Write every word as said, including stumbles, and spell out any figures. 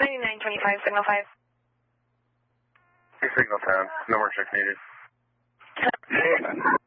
ninety-nine twenty-five, signal five. Hey, signal ten. No more check needed.